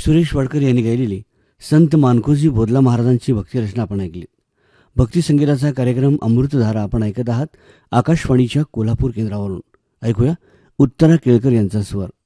सुरेश वाडकर यांनी गायलेली संत मानकोजी बोधला महाराजांची भक्तिरचना आपण ऐकली. भक्ती संगीताचा कार्यक्रम अमृतधारा आपण ऐकत आहात आकाशवाणीच्या कोल्हापूर केंद्रावरून. ऐकूया उत्तरा केळकर यांचा स्वर.